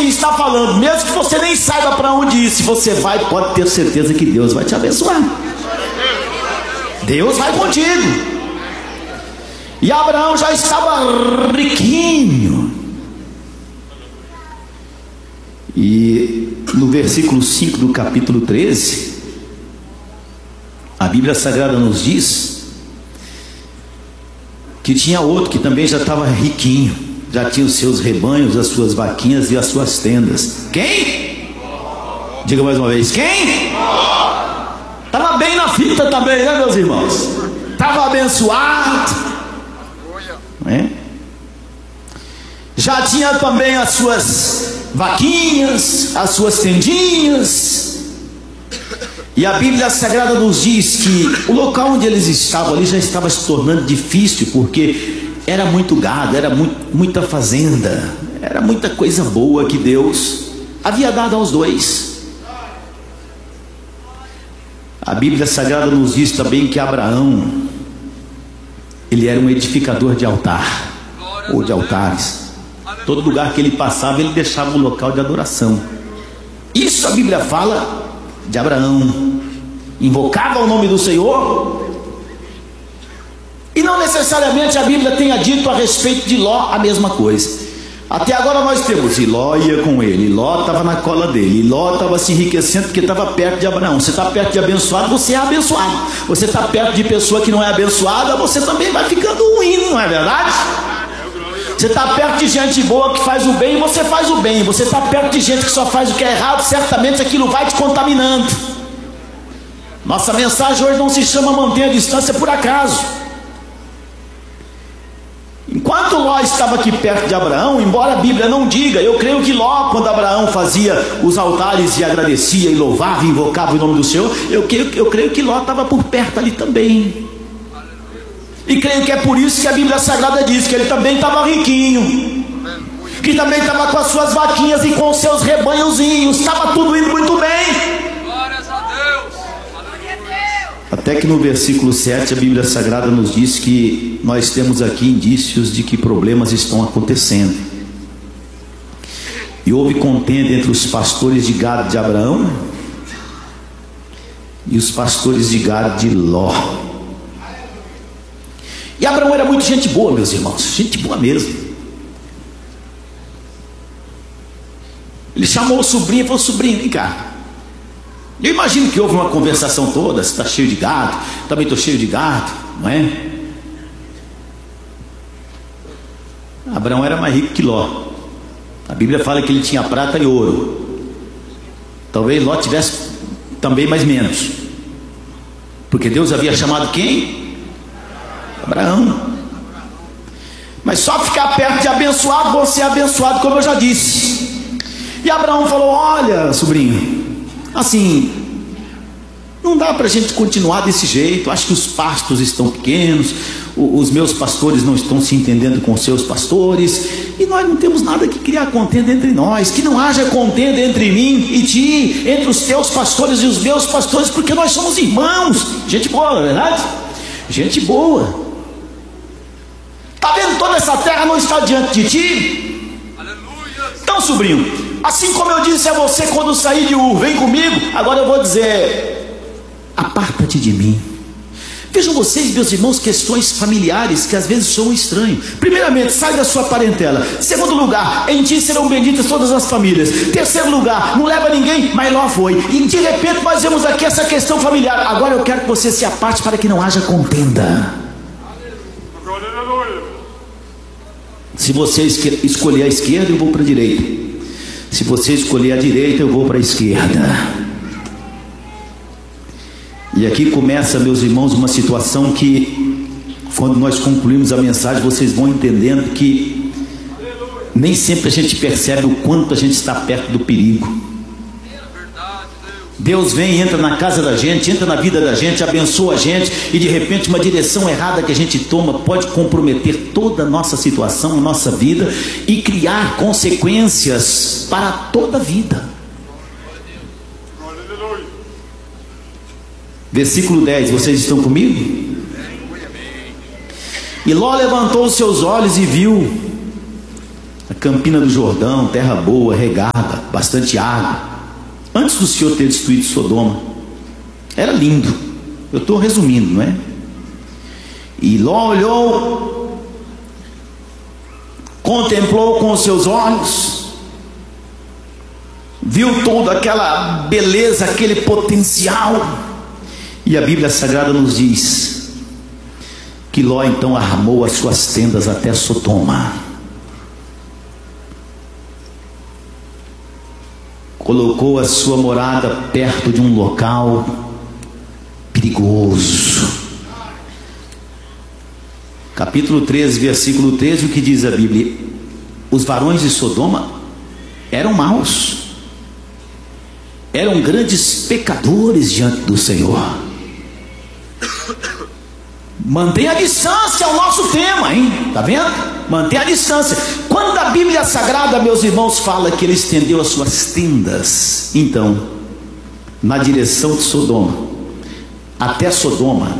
quem está falando. Mesmo que você nem saiba para onde ir, se você vai, pode ter certeza que Deus vai te abençoar. Deus vai contigo. E Abraão já estava riquinho. E no versículo 5 do capítulo 13, a Bíblia Sagrada nos diz que tinha outro que também já estava riquinho, já tinha os seus rebanhos, as suas vaquinhas e as suas tendas. Quem? Diga mais uma vez, quem? Estava bem na fita também, né, meus irmãos? Estava abençoado, né? Já tinha também as suas vaquinhas, as suas tendinhas. E a Bíblia Sagrada nos diz que o local onde eles estavam ali já estava se tornando difícil, porque era muito gado, era muita fazenda, era muita coisa boa que Deus havia dado aos dois. A Bíblia Sagrada nos diz também que Abraão, ele era um edificador de altar, ou de altares. Todo lugar que ele passava, ele deixava um local de adoração. Isso a Bíblia fala de Abraão. Invocava o nome do Senhor. E não necessariamente a Bíblia tenha dito a respeito de Ló a mesma coisa. Até agora nós temos, e Ló ia com ele, e Ló estava na cola dele, e Ló estava se enriquecendo porque estava perto de Abraão. Você está perto de abençoado, você é abençoado. Você está perto de pessoa que não é abençoada, você também vai ficando ruim, não é verdade? Você está perto de gente boa que faz o bem, você faz o bem. Você está perto de gente que só faz o que é errado, certamente aquilo vai te contaminando. Nossa mensagem hoje não se chama manter a distância por acaso. Enquanto Ló estava aqui perto de Abraão, embora a Bíblia não diga, eu creio que Ló, quando Abraão fazia os altares e agradecia e louvava e invocava o nome do Senhor, eu creio que Ló estava por perto ali também. E creio que é por isso que a Bíblia Sagrada diz que ele também estava riquinho, que também estava com as suas vaquinhas e com os seus rebanhozinhos, estava tudo indo muito bem. Glórias a Deus. Até que no versículo 7 a Bíblia Sagrada nos diz que nós temos aqui indícios de que problemas estão acontecendo. E houve contenda entre os pastores de gado de Abraão e os pastores de gado de Ló. E Abraão era muito gente boa, meus irmãos, gente boa mesmo. Ele chamou o sobrinho e falou: sobrinho, vem cá. Eu imagino que houve uma conversação toda. Você está cheio de gado, também estou cheio de gado, não é? Abraão era mais rico que Ló. A Bíblia fala que ele tinha prata e ouro. Talvez Ló tivesse também mais menos, porque Deus havia chamado quem? Abraão. Mas só ficar perto de abençoado, você é abençoado, como eu já disse. E Abraão falou: olha, sobrinho, assim, não dá para a gente continuar desse jeito. Acho que os pastos estão pequenos, os meus pastores não estão se entendendo com os seus pastores, e nós não temos nada que criar contenda entre nós. Que não haja contenda entre mim e ti, entre os teus pastores e os meus pastores, porque nós somos irmãos. Gente boa, não é verdade? Gente boa. Está vendo, toda essa terra não está diante de ti? Aleluia. Então, sobrinho, assim como eu disse a você quando saí de Ur, vem comigo, agora eu vou dizer: aparta-te de mim. Vejam vocês, meus irmãos, questões familiares que às vezes são estranhos. Primeiramente, sai da sua parentela. Segundo lugar, em ti serão benditas todas as famílias. Terceiro lugar, não leva ninguém, mas Ló foi. E de repente nós vemos aqui essa questão familiar. Agora eu quero que você se aparte para que não haja contenda. Se você escolher a esquerda, eu vou para a direita. Se você escolher a direita, eu vou para a esquerda. E aqui começa, meus irmãos, uma situação que, quando nós concluímos a mensagem, vocês vão entendendo que nem sempre a gente percebe o quanto a gente está perto do perigo. Deus vem, entra na casa da gente, entra na vida da gente, abençoa a gente, e de repente uma direção errada que a gente toma pode comprometer toda a nossa situação, a nossa vida, e criar consequências para toda a vida. Versículo 10, vocês estão comigo? E Ló levantou os seus olhos e viu a Campina do Jordão, terra boa, regada, bastante água, antes do Senhor ter destruído Sodoma. Era lindo. Eu estou resumindo, não é? E Ló olhou, contemplou com os seus olhos, viu toda aquela beleza, aquele potencial. E a Bíblia Sagrada nos diz que Ló então armou as suas tendas até Sodoma, colocou a sua morada perto de um local perigoso. Capítulo 13, versículo 13, o que diz a Bíblia? Os varões de Sodoma eram maus, eram grandes pecadores diante do Senhor. Mantenha a distância, é o nosso tema, hein? Tá vendo? Mantenha a distância. Quando a Bíblia Sagrada, meus irmãos, fala que ele estendeu as suas tendas, então, na direção de Sodoma, até Sodoma,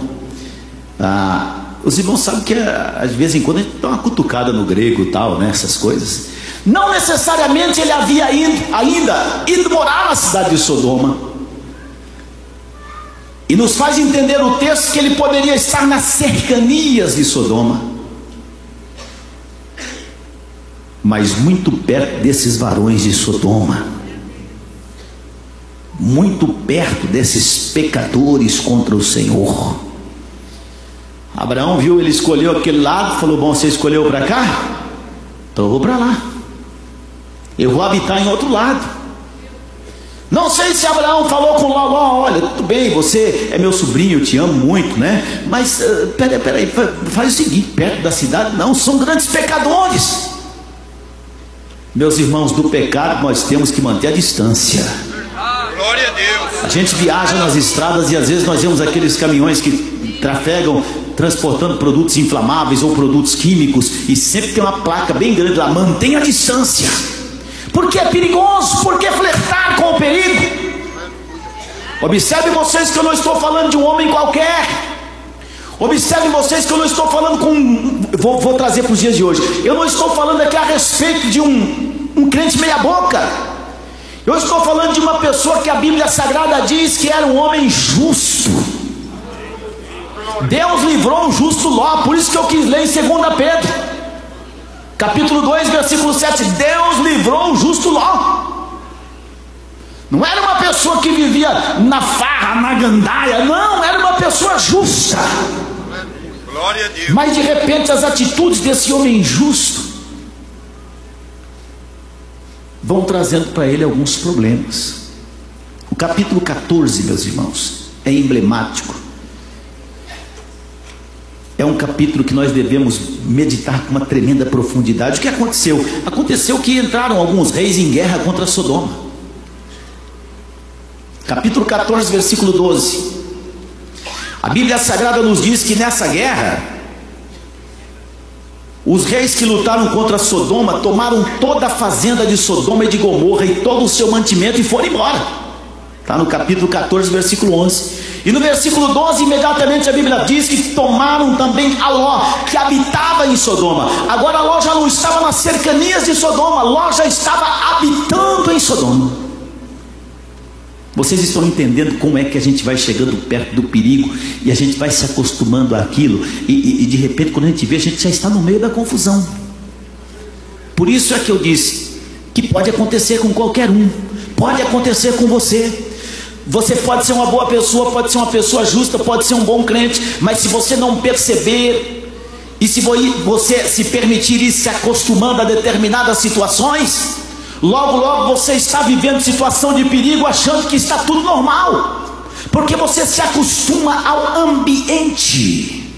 os irmãos sabem que às vezes em quando a gente dá uma cutucada no grego e tal, né? Essas coisas. Não necessariamente ele havia ainda ido morar na cidade de Sodoma. E nos faz entender o texto que ele poderia estar nas cercanias de Sodoma, mas muito perto desses varões de Sodoma, muito perto desses pecadores contra o Senhor. Abraão viu, ele escolheu aquele lado, falou: bom, você escolheu para cá? Então eu vou para lá, eu vou habitar em outro lado. Não sei se Abraão falou com Ló: olha, tudo bem, você é meu sobrinho, eu te amo muito, né? Mas peraí, faz o seguinte, perto da cidade, não, são grandes pecadores. Meus irmãos, do pecado nós temos que manter a distância. Glória a Deus. A gente viaja nas estradas e às vezes nós vemos aqueles caminhões que trafegam transportando produtos inflamáveis ou produtos químicos, e sempre tem uma placa bem grande lá: mantenha a distância. Porque é perigoso, porque flertar com o perigo. Observe vocês que eu não estou falando de um homem qualquer. Observe vocês que eu não estou falando vou trazer para os dias de hoje. Eu não estou falando aqui a respeito de um crente meia boca. Eu estou falando de uma pessoa que a Bíblia Sagrada diz que era um homem justo. Deus livrou o justo Ló. Por isso que eu quis ler em 2 Pedro capítulo 2, versículo 7. Deus livrou o justo Ló. Não era uma pessoa que vivia na farra, na gandaia. Não, era uma pessoa justa. Glória a Deus. Mas de repente as atitudes desse homem justo vão trazendo para ele alguns problemas. O capítulo 14, meus irmãos, é emblemático. É um capítulo que nós devemos meditar com uma tremenda profundidade. O que aconteceu? Aconteceu que entraram alguns reis em guerra contra Sodoma. Capítulo 14, versículo 12. A Bíblia Sagrada nos diz que nessa guerra, os reis que lutaram contra Sodoma tomaram toda a fazenda de Sodoma e de Gomorra e todo o seu mantimento e foram embora. Está no capítulo 14, versículo 11. E no versículo 12, imediatamente a Bíblia diz que tomaram também a Ló, que habitava em Sodoma. Agora Ló já não estava nas cercanias de Sodoma, Ló já estava habitando em Sodoma. Vocês estão entendendo como é que a gente vai chegando perto do perigo e a gente vai se acostumando àquilo, e de repente quando a gente vê, a gente já está no meio da confusão. Por isso é que eu disse que pode acontecer com qualquer um, pode acontecer com você. Você pode ser uma boa pessoa, pode ser uma pessoa justa, pode ser um bom crente, mas se você não perceber, e se você se permitir ir se acostumando a determinadas situações, logo logo você está vivendo situação de perigo, achando que está tudo normal, porque você se acostuma ao ambiente.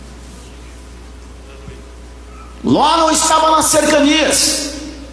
Ló não estava nas cercanias,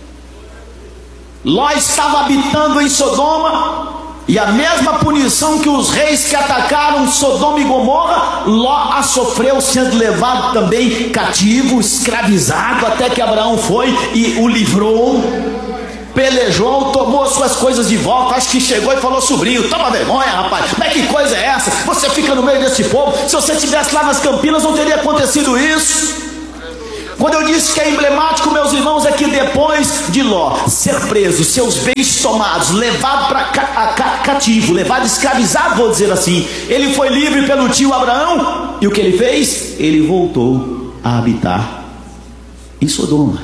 Ló estava habitando em Sodoma. E a mesma punição que os reis que atacaram Sodoma e Gomorra, Ló a sofreu, sendo levado também cativo, escravizado, até que Abraão foi e o livrou, pelejou, tomou suas coisas de volta. Acho que chegou e falou: sobrinho, toma vergonha, rapaz, mas que coisa é essa? Você fica no meio desse povo. Se você estivesse lá nas Campinas não teria acontecido isso. Quando eu disse que é emblemático, meus irmãos, é que depois de Ló ser preso, seus bens tomados, levado para cativo, levado escravizado, vou dizer assim, ele foi livre pelo tio Abraão, e o que ele fez? Ele voltou a habitar em Sodoma.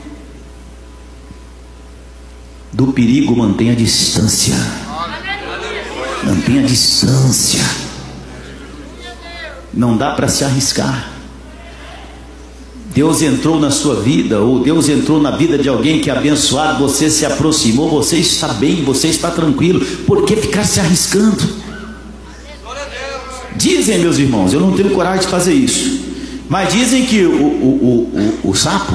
Do perigo mantenha distância. Mantenha distância. Não dá para se arriscar. Deus entrou na sua vida, ou Deus entrou na vida de alguém que é abençoado, você se aproximou, você está bem, você está tranquilo. Por que ficar se arriscando? Dizem, meus irmãos, eu não tenho coragem de fazer isso, mas dizem que o sapo,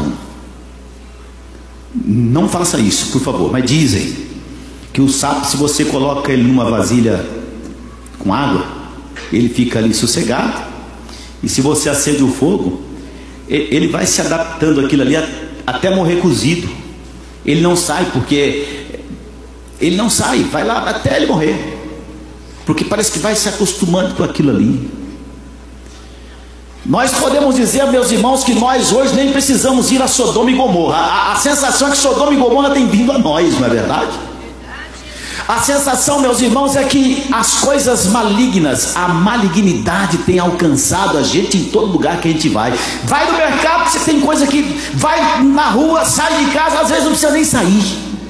não faça isso, por favor, mas dizem que o sapo, se você coloca ele numa vasilha com água, ele fica ali sossegado, e se você acende o fogo, ele vai se adaptando àquilo ali até morrer cozido. Ele não sai, porque ele não sai, vai lá até ele morrer, porque parece que vai se acostumando com aquilo ali. Nós podemos dizer, meus irmãos, que nós hoje nem precisamos ir a Sodoma e Gomorra. A sensação é que Sodoma e Gomorra tem vindo a nós, não é verdade? A sensação, meus irmãos, é que as coisas malignas, a malignidade tem alcançado a gente em todo lugar que a gente vai. Vai no mercado, você tem coisa que vai na rua, sai de casa, às vezes não precisa nem sair.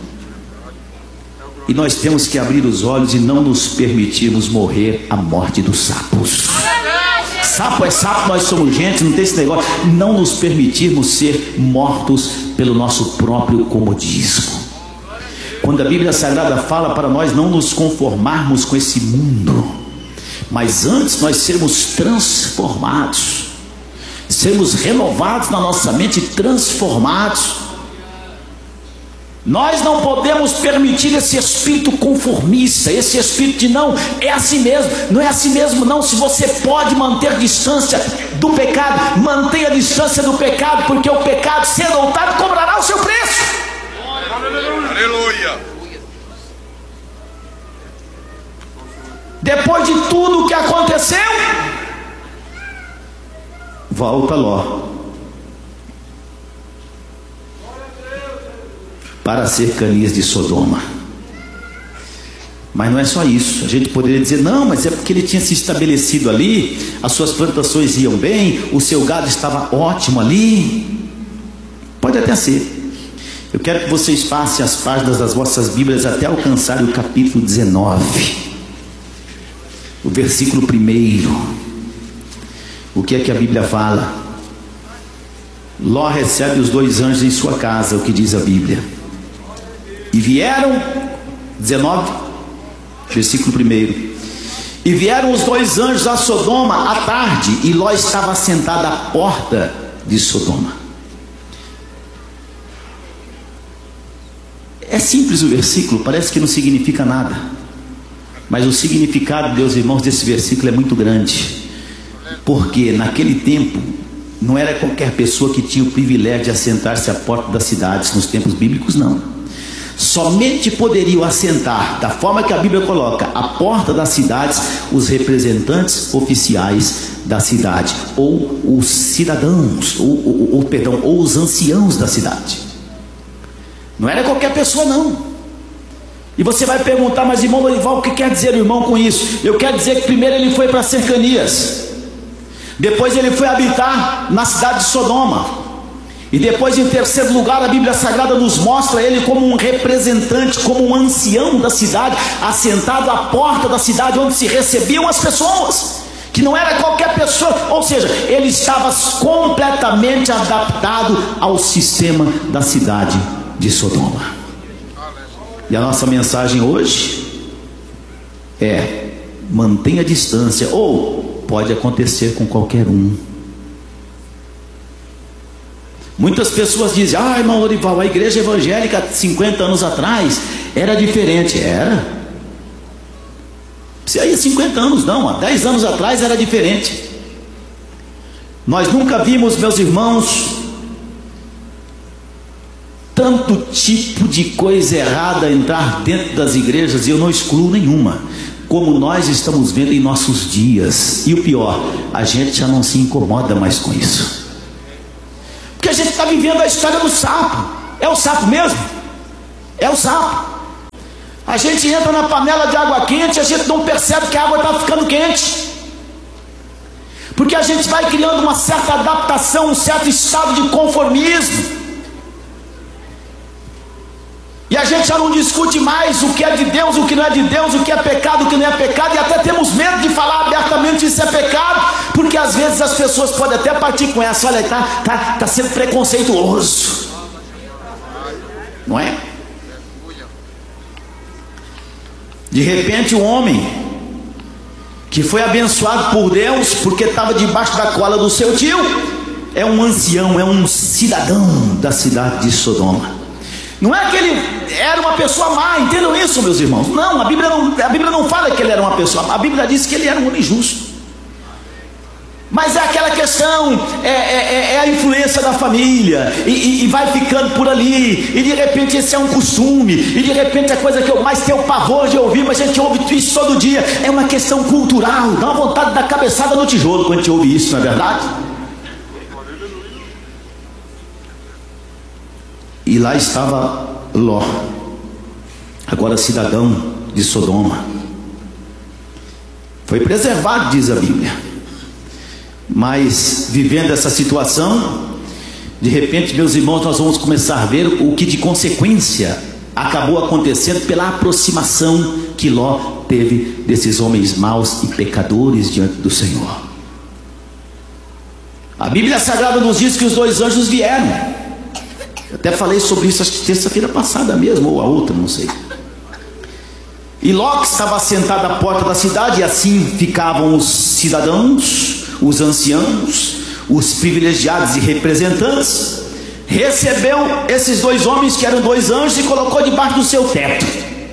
E nós temos que abrir os olhos e não nos permitirmos morrer a morte dos sapos. Sapo é sapo, nós somos gente, não tem esse negócio. Não nos permitirmos ser mortos pelo nosso próprio comodismo. Quando a Bíblia Sagrada fala para nós não nos conformarmos com esse mundo, mas antes nós sermos transformados, sermos renovados na nossa mente, transformados. Nós não podemos permitir esse espírito conformista, esse espírito de não, é assim mesmo, não é assim mesmo não. Se você pode manter distância do pecado, mantenha a distância do pecado, porque o pecado, cedo ou tarde, cobrará o seu preço. Aleluia. Depois de tudo o que aconteceu, volta Ló para as cercanias de Sodoma. Mas não é só isso. A gente poderia dizer, não, mas é porque ele tinha se estabelecido ali, as suas plantações iam bem, o seu gado estava ótimo ali. Pode até ser. Eu quero que vocês passem as páginas das vossas Bíblias até alcançar o capítulo 19, o versículo 1. O que é que a Bíblia fala? Ló recebe os 2 anjos em sua casa, o que diz a Bíblia. E vieram, 19, versículo 1. E vieram os 2 anjos a Sodoma à tarde, e Ló estava sentado à porta de Sodoma. É simples o versículo, parece que não significa nada, mas o significado, meus irmãos, desse versículo é muito grande, porque naquele tempo não era qualquer pessoa que tinha o privilégio de assentar-se à porta das cidades. Nos tempos bíblicos não, somente poderiam assentar, da forma que a Bíblia coloca, à porta das cidades, os representantes oficiais da cidade, ou os cidadãos, ou os anciãos da cidade. Não era qualquer pessoa não. E você vai perguntar, mas irmão Lorival, o que quer dizer o irmão com isso? Eu quero dizer que primeiro ele foi para as cercanias, depois ele foi habitar na cidade de Sodoma, e depois, em terceiro lugar, a Bíblia Sagrada nos mostra ele como um representante, como um ancião da cidade, assentado à porta da cidade onde se recebiam as pessoas, que não era qualquer pessoa. Ou seja, ele estava completamente adaptado ao sistema da cidade de Sodoma. E a nossa mensagem hoje é: mantenha a distância, ou pode acontecer com qualquer um. Muitas pessoas dizem, irmão Lorival, a igreja evangélica 50 anos atrás era diferente. Era. Se aí 50 anos não, há 10 anos atrás era diferente. Nós nunca vimos, meus irmãos, tanto tipo de coisa errada entrar dentro das igrejas, e eu não excluo nenhuma, como nós estamos vendo em nossos dias. E o pior, a gente já não se incomoda mais com isso, porque a gente vivendo a história do sapo. É o sapo mesmo? É o sapo. A gente entra na panela de água quente e a gente não percebe que a água está ficando quente, porque a gente vai criando uma certa adaptação, um certo estado de conformismo, e a gente já não discute mais o que é de Deus, o que não é de Deus, o que é pecado, o que não é pecado, e até temos medo de falar abertamente isso é pecado, porque às vezes as pessoas podem até partir com essa, olha, tá sendo preconceituoso, não é? De repente o homem que foi abençoado por Deus porque estava debaixo da cola do seu tio, é um ancião, é um cidadão da cidade de Sodoma. Não é que ele era uma pessoa má, entendam isso, meus irmãos. Não, a Bíblia não fala que ele era uma pessoa má, a Bíblia diz que ele era um homem justo. Mas é aquela questão, é a influência da família, e vai ficando por ali, e de repente esse é um costume, e de repente a coisa que eu mais tenho pavor de ouvir, mas a gente ouve isso todo dia, é uma questão cultural, dá uma vontade de dar cabeçada no tijolo quando a gente ouve isso, não é verdade? E lá estava Ló, agora cidadão de Sodoma, foi preservado, diz a Bíblia. Mas vivendo essa situação, de repente, meus irmãos, nós vamos começar a ver o que de consequência acabou acontecendo pela aproximação que Ló teve desses homens maus e pecadores diante do Senhor. A Bíblia Sagrada nos diz que os dois anjos vieram. Eu até falei sobre isso, acho que terça-feira passada mesmo, ou a outra, não sei. E Ló estava sentado à porta da cidade, e assim ficavam os cidadãos, os anciãos, os privilegiados e representantes. Recebeu esses dois homens que eram dois anjos e colocou debaixo do seu teto.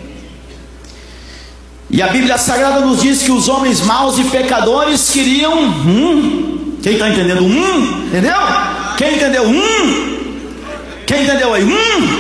E a Bíblia Sagrada nos diz que os homens maus e pecadores queriam quem está entendendo? Entendeu? Quem entendeu? Quem entendeu aí?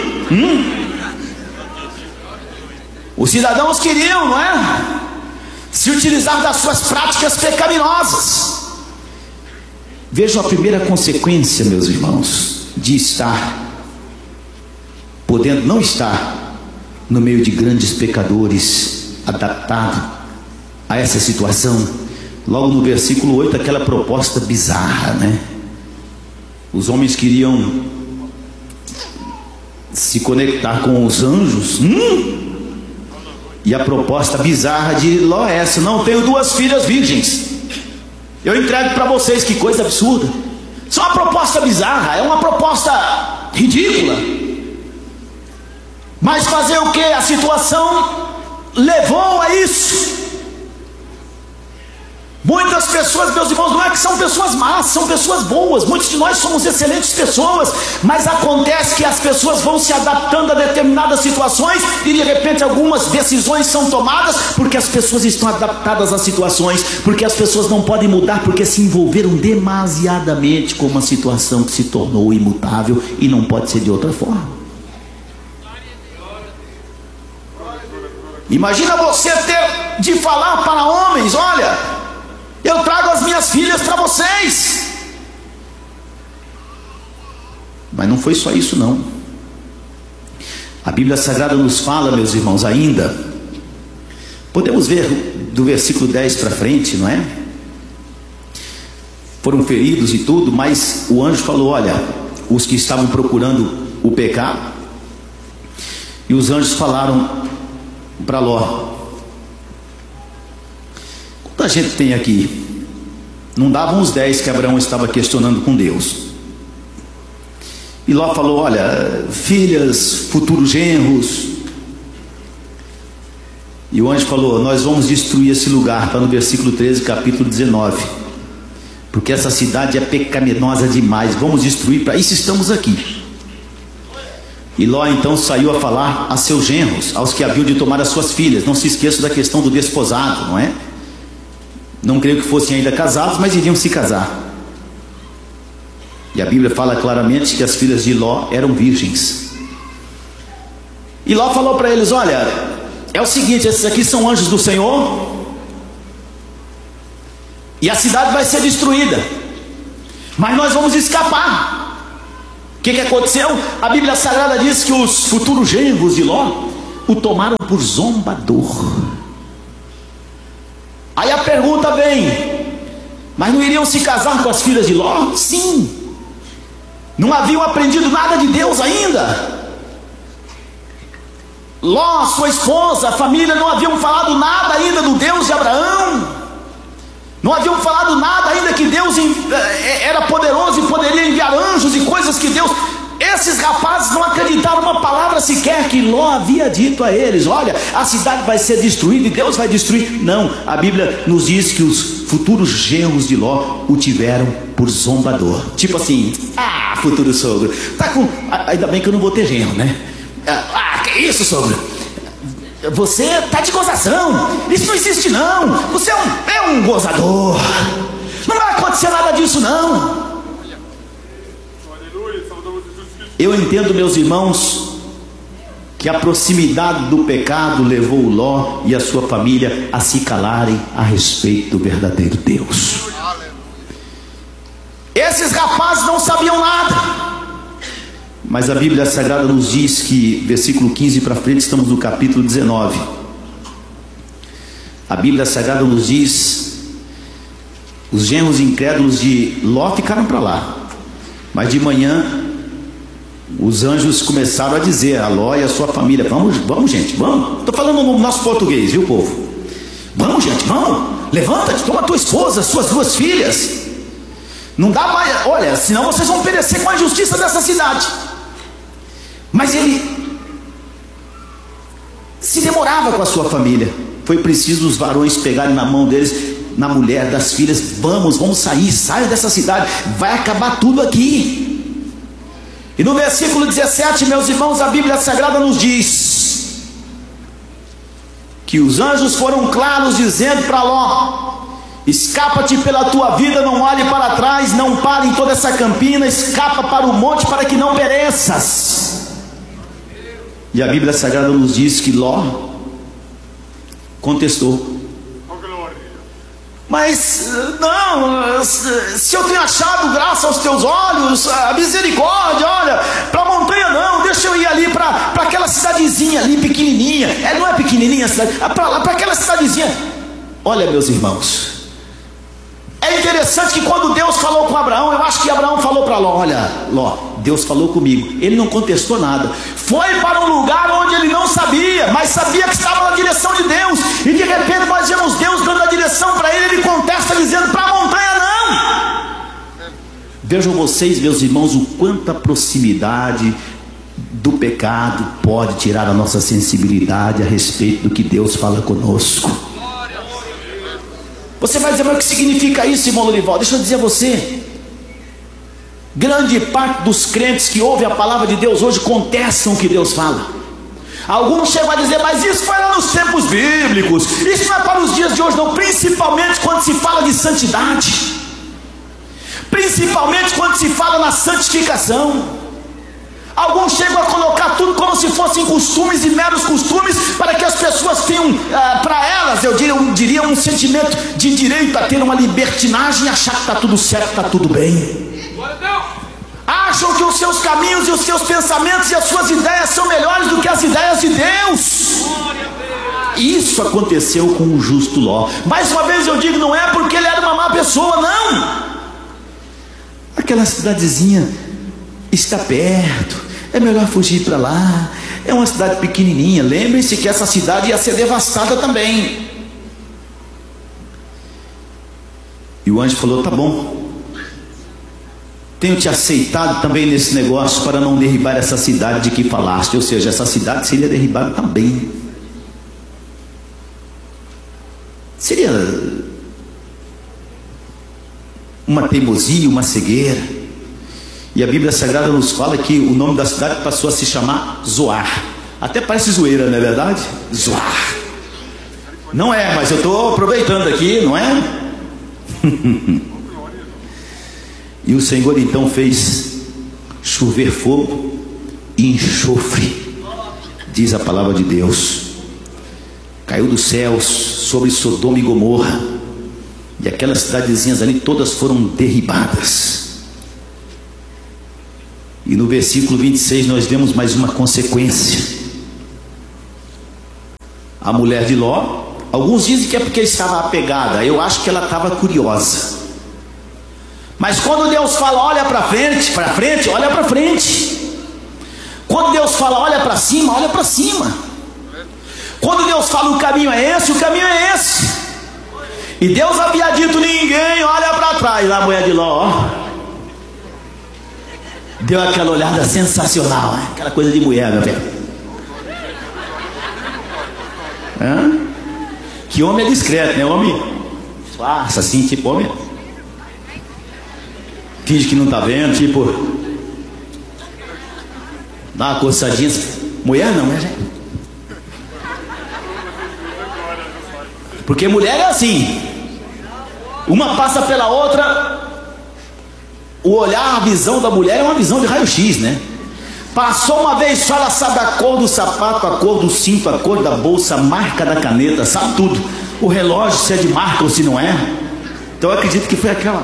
Os cidadãos queriam, não é? Se utilizar das suas práticas pecaminosas. Vejam a primeira consequência, meus irmãos, de estar, podendo não estar no meio de grandes pecadores, adaptado a essa situação. Logo no versículo 8, aquela proposta bizarra, né? Os homens queriam se conectar com os anjos, e a proposta bizarra de Ló é essa: não, tenho duas filhas virgens, eu entrego para vocês. Que coisa absurda. Isso é uma proposta bizarra, é uma proposta ridícula. Mas fazer o que? A situação levou a isso. Muitas pessoas, meus irmãos, não é que são pessoas más, são pessoas boas. Muitos de nós somos excelentes pessoas, mas acontece que as pessoas vão se adaptando a determinadas situações, e de repente algumas decisões são tomadas porque as pessoas estão adaptadas às situações, porque as pessoas não podem mudar, porque se envolveram demasiadamente com uma situação que se tornou imutável e não pode ser de outra forma. Imagina você ter de falar para homens: olha, eu trago as minhas filhas para vocês. Mas não foi só isso não. A Bíblia Sagrada nos fala, meus irmãos, ainda, podemos ver do versículo 10 para frente, não é? Foram feridos e tudo, mas o anjo falou: olha, os que estavam procurando o pecado. E os anjos falaram para Ló: quanta gente tem aqui? Não davam os 10 que Abraão estava questionando com Deus. E Ló falou: olha, filhas, futuros genros. E o anjo falou: nós vamos destruir esse lugar. Está no versículo 13, capítulo 19. Porque essa cidade é pecaminosa demais, vamos destruir, para isso estamos aqui. E Ló então saiu a falar a seus genros, aos que haviam de tomar as suas filhas. Não se esqueça da questão do desposado, não é? Não creio que fossem ainda casados, mas iriam se casar. E a Bíblia fala claramente que as filhas de Ló eram virgens. E Ló falou para eles: olha, é o seguinte, esses aqui são anjos do Senhor, e a cidade vai ser destruída, mas nós vamos escapar. que aconteceu? A Bíblia Sagrada diz que os futuros genros de Ló o tomaram por zombador. Aí a pergunta vem: mas não iriam se casar com as filhas de Ló? Sim. Não haviam aprendido nada de Deus ainda. Ló, sua esposa, a família não haviam falado nada ainda do Deus de Abraão. Não haviam falado nada ainda que Deus era poderoso e poderia enviar anjos e coisas que Deus... Esses rapazes não acreditaram uma palavra sequer que Ló havia dito a eles: olha, a cidade vai ser destruída e Deus vai destruir. Não, a Bíblia nos diz que os futuros genros de Ló o tiveram por zombador. Tipo assim: futuro sogro, tá com... ainda bem que eu não vou ter genro, né? Que isso, sogro? Você tá de gozação, isso não existe não. Você é um gozador. Não vai acontecer nada disso não. Eu entendo, meus irmãos, que a proximidade do pecado levou Ló e a sua família a se calarem a respeito do verdadeiro Deus. Esses rapazes não sabiam nada, mas a Bíblia Sagrada nos diz que, versículo 15 para frente, estamos no capítulo 19. A Bíblia Sagrada nos diz: os genros incrédulos de Ló ficaram para lá, mas de manhã os anjos começaram a dizer a Ló e a sua família: vamos gente, vamos. Estou falando no nosso português, viu, povo? Vamos gente, vamos. Levanta-te, toma tua esposa, suas duas filhas. Não dá mais, olha, senão vocês vão perecer com a injustiça dessa cidade. Mas ele se demorava com a sua família. Foi preciso os varões pegarem na mão deles, na mulher, das filhas: vamos sair, saiam dessa cidade, vai acabar tudo aqui. E no versículo 17, meus irmãos, a Bíblia Sagrada nos diz que os anjos foram claros, dizendo para Ló: escapa-te pela tua vida, não olhe para trás, não pare em toda essa campina, escapa para o monte para que não pereças. E a Bíblia Sagrada nos diz que Ló contestou: mas não, se eu tenho achado graça aos teus olhos, a misericórdia, olha, para a montanha não, deixa eu ir ali para aquela cidadezinha ali pequenininha. Não é pequenininha a cidade, para aquela cidadezinha. Olha, meus irmãos, é interessante que quando Deus falou com Abraão, eu acho que Abraão falou para Ló: olha, Ló, Deus falou comigo. Ele não contestou nada, foi para um lugar onde ele não sabia, mas sabia que estava na direção de Deus. E de repente nós vemos Deus dando a direção para ele, ele contesta dizendo: para a montanha não. Vejam vocês, meus irmãos, o quanto a proximidade do pecado pode tirar a nossa sensibilidade a respeito do que Deus fala conosco. Você vai dizer: mas o que significa isso, irmão Lorival? Deixa eu dizer a você: grande parte dos crentes que ouvem a palavra de Deus hoje contestam o que Deus fala. Alguns chegam a dizer: mas isso foi lá nos tempos bíblicos, isso não é para os dias de hoje não. Principalmente quando se fala de santidade, principalmente quando se fala na santificação. Alguns chegam a colocar tudo como se fossem costumes e meros costumes, para que as pessoas tenham, para elas, eu diria, um sentimento de direito a ter uma libertinagem e achar que está tudo certo, está tudo bem. Acham que os seus caminhos e os seus pensamentos e as suas ideias são melhores do que as ideias de Deus. Isso aconteceu com o justo Ló. Mais uma vez eu digo, não é porque ele era uma má pessoa, não. Aquela cidadezinha está perto, é melhor fugir para lá. É uma cidade pequenininha. Lembrem-se que essa cidade ia ser devastada também. E o anjo falou: tá bom, tenho te aceitado também nesse negócio para não derribar essa cidade de que falaste. Ou seja, essa cidade seria derribada também. Seria uma teimosia, uma cegueira. E a Bíblia Sagrada nos fala que o nome da cidade passou a se chamar Zoar. Até parece zoeira, não é verdade? Zoar. Não é, mas eu estou aproveitando aqui, não é? E o Senhor então fez chover fogo e enxofre, diz a palavra de Deus. Caiu dos céus sobre Sodoma e Gomorra, e aquelas cidadezinhas ali todas foram derribadas. E no versículo 26 nós vemos mais uma consequência. A mulher de Ló, alguns dizem que é porque estava apegada, eu acho que ela estava curiosa. Mas quando Deus fala olha para frente, olha para frente. Quando Deus fala olha para cima, olha para cima. Quando Deus fala o caminho é esse, o caminho é esse. E Deus havia dito ninguém olha para trás. Lá a mulher de Ló, ó, deu aquela olhada sensacional, né? Aquela coisa de mulher, meu velho. Que homem é discreto, né? Homem passa assim, tipo homem finge que não está vendo, tipo dá uma coçadinha. Mulher não, né, gente? Porque mulher é assim, uma passa pela outra. O olhar, a visão da mulher é uma visão de raio-x, né? Passou uma vez só, ela sabe a cor do sapato, a cor do cinto, a cor da bolsa, a marca da caneta, sabe tudo. O relógio, se é de marca ou se não é. Então eu acredito que foi aquela.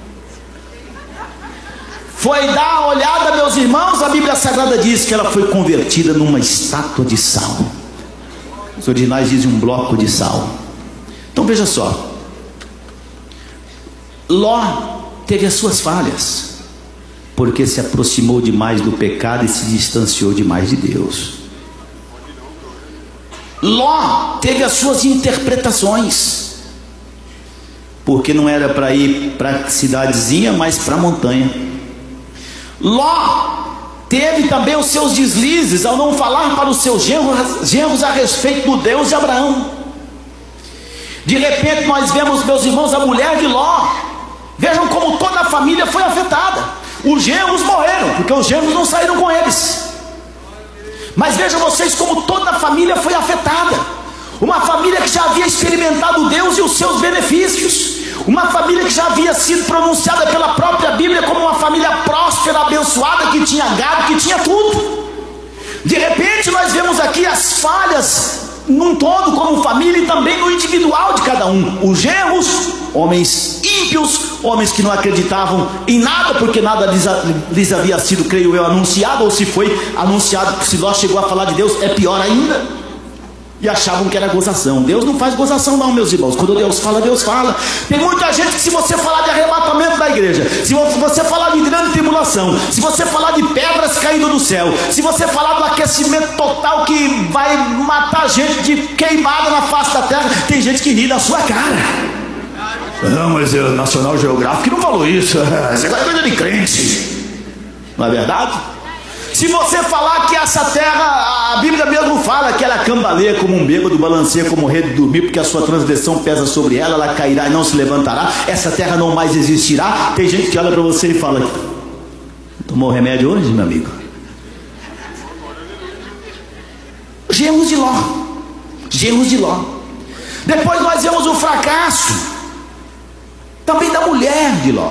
Foi dar a olhada, meus irmãos, a Bíblia Sagrada diz que ela foi convertida numa estátua de sal. Os originais dizem um bloco de sal. Então veja só, Ló teve as suas falhas, porque se aproximou demais do pecado e se distanciou demais de Deus. Ló teve as suas interpretações, porque não era para ir para a cidadezinha, mas para a montanha. Ló teve também os seus deslizes ao não falar para os seus genros a respeito do Deus de Abraão. De repente nós vemos, meus irmãos, a mulher de Ló. Vejam como toda a família foi afetada. Os genros morreram, porque os genros não saíram com eles. Mas vejam vocês como toda a família foi afetada. Uma família que já havia experimentado Deus e os seus benefícios. Uma família que já havia sido pronunciada pela própria Bíblia como uma família próspera, abençoada, que tinha gado, que tinha tudo. De repente nós vemos aqui as falhas num todo como família e também no individual de cada um. Os genros, homens ímpios, homens que não acreditavam em nada, porque nada lhes havia sido, creio eu, anunciado, ou se foi anunciado, se Ló chegou a falar de Deus, é pior ainda. E achavam que era gozação. Deus não faz gozação não, meus irmãos. Quando Deus fala, Deus fala. Tem muita gente que, se você falar de arrebatamento da igreja, se você falar de grande tribulação, se você falar de pedras caindo do céu, se você falar do aquecimento total que vai matar gente de queimada na face da terra, tem gente que ri da sua cara. Não, mas o National Geographic não falou isso. Isso é coisa de crente. Não é verdade? Se você falar que essa terra, a Bíblia mesmo fala que ela cambaleia como um bêbado, balanceia como rede de dormir, porque a sua transgressão pesa sobre ela, ela cairá e não se levantará, essa terra não mais existirá. Tem gente que olha para você e fala: tomou remédio hoje, meu amigo? Genros de Ló. Genros de Ló. Depois nós vemos o fracasso também da mulher de Ló.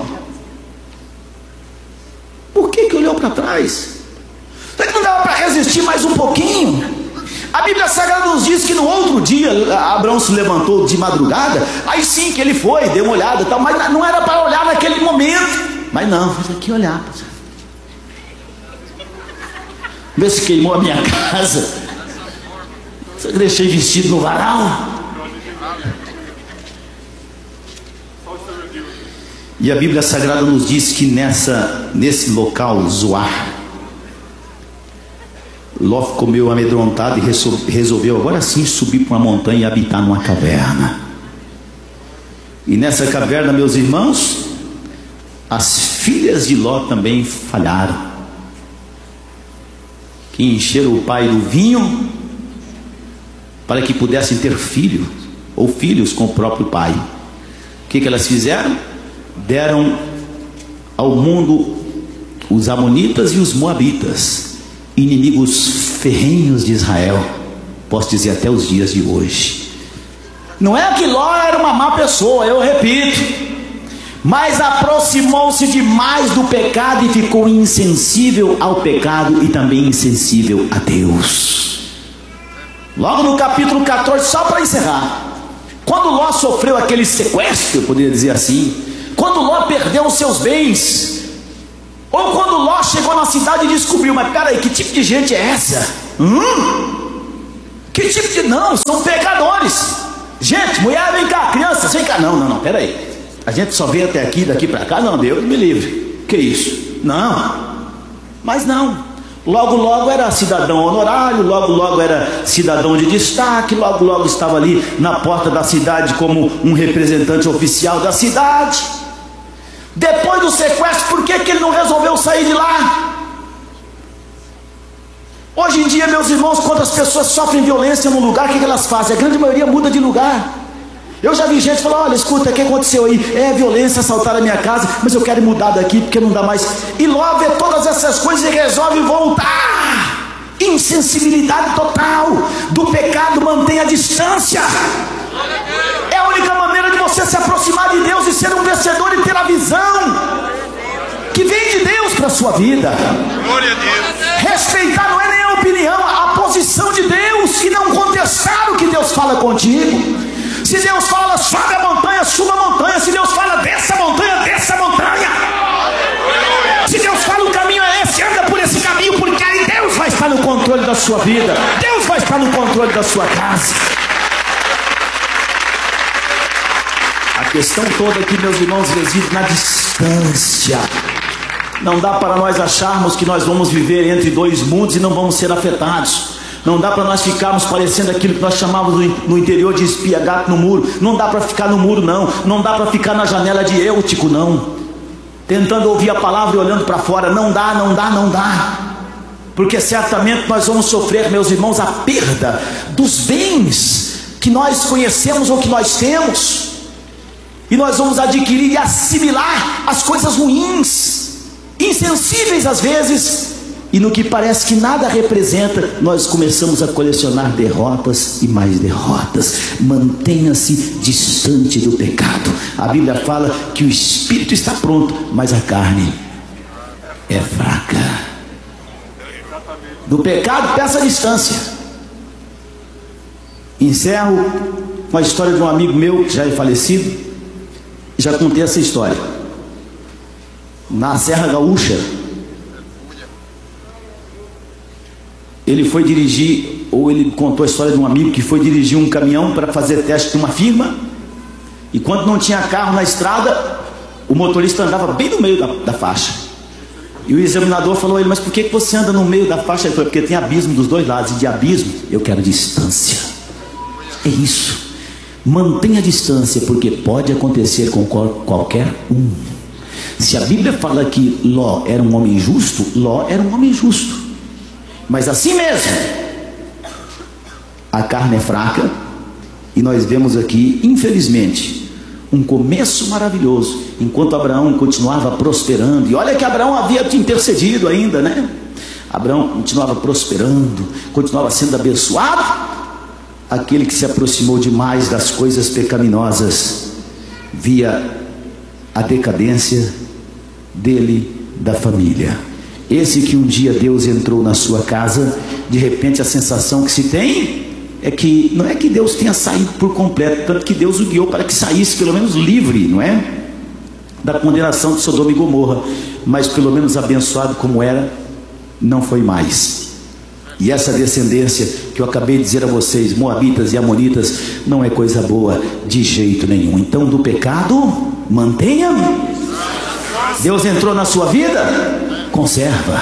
Por que olhou para trás? Será que não dava para resistir mais um pouquinho? A Bíblia Sagrada nos diz que no outro dia Abraão se levantou de madrugada. Aí sim que ele foi, deu uma olhada e tal, mas não era para olhar naquele momento. Mas não, faz aqui olhar. Vê se queimou a minha casa. Será que deixei vestido no varal? E a Bíblia Sagrada nos diz que nesse local, Zoar, Ló ficou meio amedrontado e resolveu agora sim subir para uma montanha e habitar numa caverna. E nessa caverna, meus irmãos, as filhas de Ló também falharam, que encheram o pai do vinho para que pudessem ter filho ou filhos com o próprio pai. O que elas fizeram? Deram ao mundo os amonitas e os moabitas, inimigos ferrenhos de Israel, posso dizer até os dias de hoje. Não é que Ló era uma má pessoa, eu repito, mas aproximou-se demais do pecado e ficou insensível ao pecado e também insensível a Deus. Logo no capítulo 14, só para encerrar, quando Ló sofreu aquele sequestro, eu poderia dizer assim, quando Ló perdeu os seus bens, Ou quando Ló chegou na cidade e descobriu, mas peraí, que tipo de gente é essa? Que tipo de... Não, são pecadores. Gente, mulher, vem cá, crianças, vem cá. Não, peraí. A gente só vem até aqui, daqui para cá. Não, Deus me livre. Que isso? Não. Mas não. Logo era cidadão honorário, logo era cidadão de destaque, logo estava ali na porta da cidade como um representante oficial da cidade. Depois do sequestro, por que ele não resolveu sair de lá? Hoje em dia, meus irmãos, quando as pessoas sofrem violência num lugar, o que elas fazem? A grande maioria muda de lugar. Eu já vi gente falar, olha, escuta, o que aconteceu aí? É violência, assaltaram a minha casa, mas eu quero mudar daqui porque não dá mais. E Ló vê todas essas coisas e resolve voltar. Insensibilidade total do pecado, mantém a distância. É a única maneira de você se aproximar de Deus e ser um vencedor e ter a visão que vem de Deus para a sua vida. Glória a Deus. Respeitar não é nem a opinião, a posição de Deus, e não contestar o que Deus fala contigo. Se Deus fala, sobe a montanha, suba a montanha. Se Deus fala, desça a montanha, desça a montanha. Se Deus fala, o caminho é esse, anda por esse caminho, porque aí Deus vai estar no controle da sua vida. Deus vai estar no controle da sua casa. A questão toda aqui, meus irmãos, reside na distância. Não dá para nós acharmos que nós vamos viver entre dois mundos e não vamos ser afetados. Não dá para nós ficarmos parecendo aquilo que nós chamávamos no interior de espia gato no muro. Não dá para ficar no muro, não. Não dá para ficar na janela de Eutico, não. Tentando ouvir a palavra e olhando para fora. Não dá. Porque certamente nós vamos sofrer, meus irmãos, a perda dos bens que nós conhecemos ou que nós temos. E nós vamos adquirir e assimilar as coisas ruins, insensíveis às vezes. E no que parece que nada representa, nós começamos a colecionar derrotas e mais derrotas. Mantenha-se distante do pecado. A Bíblia fala que o espírito está pronto, mas a carne é fraca. Do pecado, peça distância. Encerro com a história de um amigo meu, que já é falecido. Já contei essa história. Na Serra Gaúcha, ele foi dirigir, ou ele contou a história de um amigo que foi dirigir um caminhão para fazer teste de uma firma, e quando não tinha carro na estrada, o motorista andava bem no meio da faixa, e o examinador falou a ele, mas por que você anda no meio da faixa? Ele falou, porque tem abismo dos dois lados, e de abismo eu quero distância. É isso, mantenha a distância, porque pode acontecer com qualquer um. Se a Bíblia fala que Ló era um homem justo, Ló era um homem justo. Mas assim mesmo, a carne é fraca, e nós vemos aqui, infelizmente, um começo maravilhoso, enquanto Abraão continuava prosperando, e olha que Abraão havia te intercedido ainda, né? Abraão continuava prosperando, continuava sendo abençoado. Aquele que se aproximou demais das coisas pecaminosas, via a decadência dele, da família. Esse que um dia Deus entrou na sua casa, de repente a sensação que se tem é que, não é que Deus tenha saído por completo, tanto que Deus o guiou para que saísse pelo menos livre, não é? Da condenação de Sodoma e Gomorra, mas pelo menos abençoado como era, não foi mais. E essa descendência que eu acabei de dizer a vocês, moabitas e amonitas, não é coisa boa de jeito nenhum. Então, do pecado, mantenha. Deus entrou na sua vida, conserva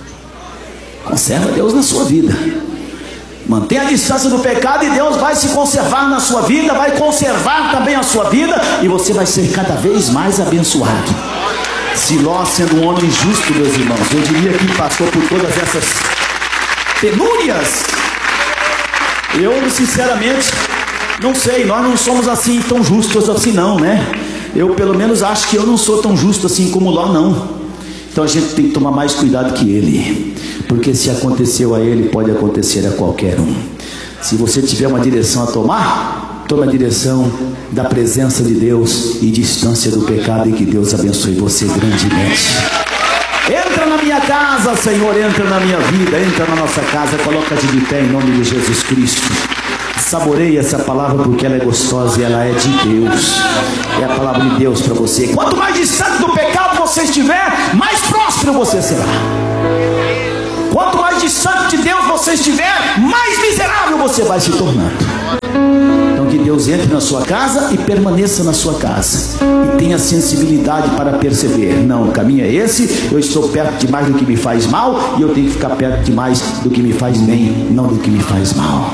Deus na sua vida. Mantenha a distância do pecado e Deus vai se conservar na sua vida, vai conservar também a sua vida, e você vai ser cada vez mais abençoado. Se Ló, sendo um homem justo, meus irmãos, eu diria que passou por todas essas penúrias, eu sinceramente não sei, nós não somos assim tão justos assim não, né? Eu pelo menos acho que eu não sou tão justo assim como Ló, não. Então a gente tem que tomar mais cuidado que ele, porque se aconteceu a ele, pode acontecer a qualquer um. Se você tiver uma direção a tomar, tome a direção da presença de Deus e distância do pecado, e que Deus abençoe você grandemente. Entra na minha casa, Senhor, entra na minha vida, entra na nossa casa, coloca-te de pé em nome de Jesus Cristo. Saboreie essa palavra, porque ela é gostosa e ela é de Deus. É a palavra de Deus para você. Quanto mais distante do pecado você estiver, mais próspero você será. Quanto mais distante de Deus você estiver, mais miserável você vai se tornando. Então que Deus entre na sua casa e permaneça na sua casa, e tenha sensibilidade para perceber: não, o caminho é esse, eu estou perto demais do que me faz mal, e eu tenho que ficar perto demais do que me faz bem, não do que me faz mal.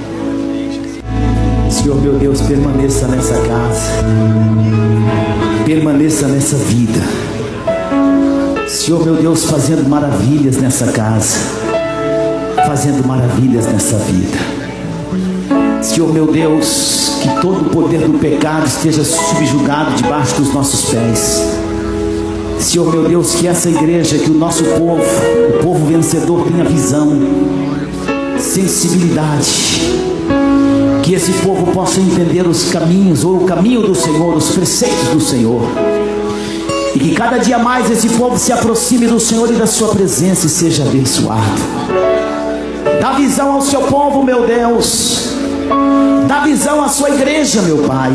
Senhor meu Deus, permaneça nessa casa, permaneça nessa vida. Senhor meu Deus, fazendo maravilhas nessa casa, fazendo maravilhas nessa vida. Senhor meu Deus, que todo o poder do pecado esteja subjugado debaixo dos nossos pés. Senhor meu Deus, que essa igreja, que o nosso povo, o povo vencedor, tenha visão, sensibilidade, que esse povo possa entender os caminhos, ou o caminho do Senhor, os preceitos do Senhor, e que cada dia mais esse povo se aproxime do Senhor e da sua presença e seja abençoado. Dá visão ao seu povo, meu Deus. Dá visão à sua igreja, meu Pai,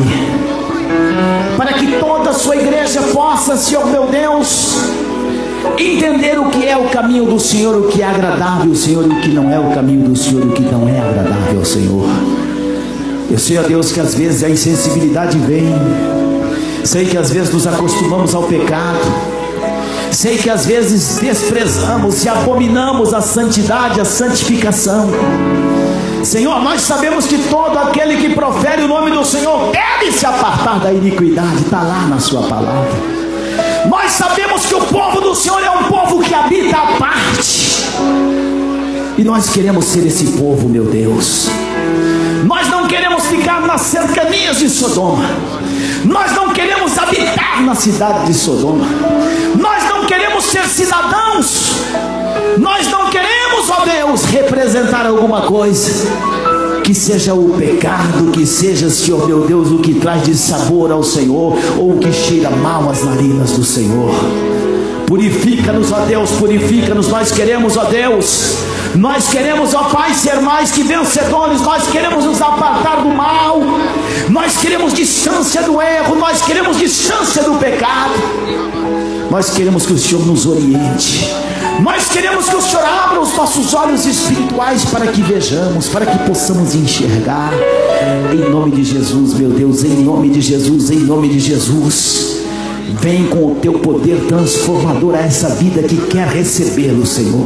para que toda a sua igreja possa, Senhor meu Deus, entender o que é o caminho do Senhor, o que é agradável ao Senhor, e o que não é o caminho do Senhor, o que não é agradável ao Senhor. Eu sei, ó Deus, que às vezes a insensibilidade vem. Sei que às vezes nos acostumamos ao pecado. Sei que às vezes desprezamos e abominamos a santidade, a santificação. Senhor, nós sabemos que todo aquele que profere o nome do Senhor deve se apartar da iniquidade. Está lá na sua palavra. Nós sabemos que o povo do Senhor é um povo que habita à parte, e nós queremos ser esse povo, meu Deus. Nós não queremos ficar nas cercanias de Sodoma. Nós não queremos habitar na cidade de Sodoma. Nós não queremos ser cidadãos. Nós não queremos, ó Deus, representar alguma coisa que seja o pecado, que seja, Senhor meu Deus, o que traz de sabor ao Senhor, ou o que cheira mal às narinas do Senhor. Purifica-nos, ó Deus, purifica-nos. Nós queremos, ó Deus, nós queremos, ó Pai, ser mais que vencedores. Nós queremos nos apartar do mal. Nós queremos distância do erro. Nós queremos distância do pecado. Nós queremos que o Senhor nos oriente. Nós queremos que o Senhor abra os nossos olhos espirituais para que vejamos, para que possamos enxergar. Em nome de Jesus, meu Deus, em nome de Jesus, em nome de Jesus. Vem com o teu poder transformador a essa vida que quer recebê-lo, Senhor.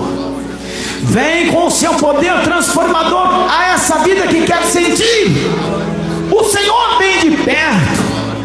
Vem com o seu poder transformador a essa vida que quer sentir o Senhor bem de perto,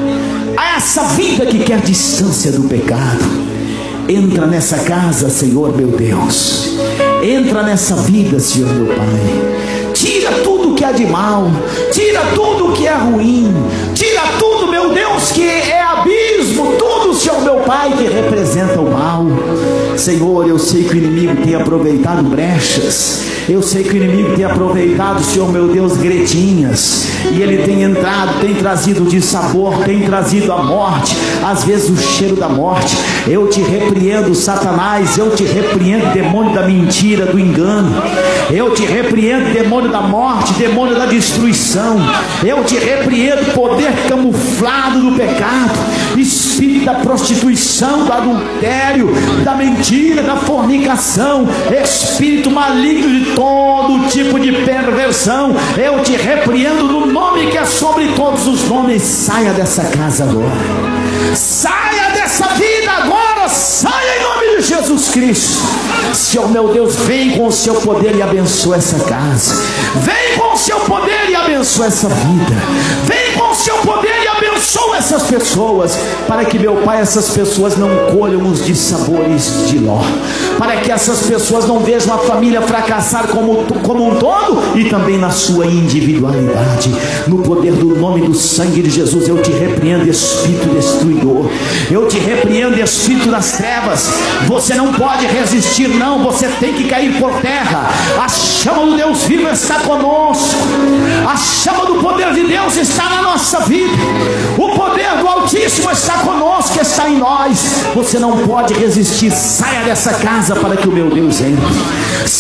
a essa vida que quer distância do pecado. Entra nessa casa, Senhor meu Deus. Entra nessa vida, Senhor meu Pai. Tira tudo que há de mal, tira tudo que é ruim, tira tudo, meu Deus, que é abismo, tudo, Senhor meu Pai, que representa o mal. Senhor, eu sei que o inimigo tem aproveitado brechas, eu sei que o inimigo tem aproveitado, Senhor meu Deus, gretinhas, e ele tem entrado, tem trazido dissabor, tem trazido a morte, às vezes o cheiro da morte. Eu te repreendo, Satanás, eu te repreendo, demônio da mentira, do engano. Eu te repreendo, demônio da morte, demônio da destruição. Eu te repreendo, poder camuflado do pecado, espírito da prostituição, do adultério, da mentira, da fornicação, espírito maligno de todo tipo de perversão. Eu te repreendo no nome que é sobre todos os nomes. Saia dessa casa agora, saia dessa vida agora, saia em nome de Jesus Cristo. Senhor meu Deus, vem com o seu poder e abençoa essa casa. Vem com o seu poder e abençoa essa vida. Vem com o seu poder e abençoa essas pessoas, para que, meu Pai, essas pessoas não colham os dissabores de Ló, para que essas pessoas não vejam a família fracassar como um todo, e também na sua individualidade. No poder do nome do sangue de Jesus, eu te repreendo, espírito destruidor. Eu te repreendo, espírito das trevas. Você não pode resistir, não. Você tem que cair por terra. A chama do Deus vivo está conosco. A chama do poder de Deus está na nossa vida. O poder do Altíssimo está conosco, está em nós. Você não pode resistir. Saia dessa casa para que o meu Deus entre. Saia